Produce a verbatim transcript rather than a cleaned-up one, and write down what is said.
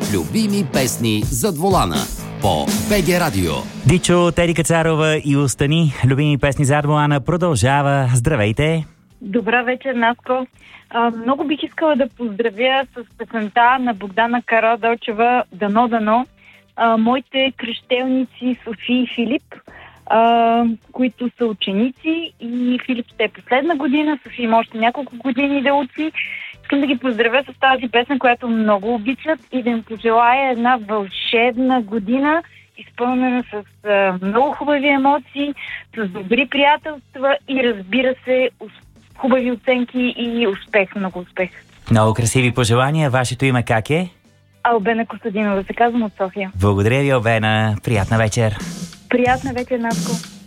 Любими песни зад волана по БГ Радио. Дичо, Теди Кацарова и Остани. Любими песни зад волана продължава. Здравейте! Добра вечер, Наско. А, много бих искала да поздравя с песента на Богдана Карадълчева «Дано, дано» а, моите кръщелници Софи и Филип, а, които са ученици, и Филип ще е последна година, Софи има още няколко години да учи. Искам да ги поздравя с тази песен, която много обичат, и да им пожелая една вълшебна година, изпълнена с а, много хубави емоции, с добри приятелства и, разбира се, хубави оценки и успех, много успех. Много красиви пожелания. Вашето име как е? Албена Костадинова, се казвам от София. Благодаря ви, Албена. Приятна вечер. Приятна вечер, Наско.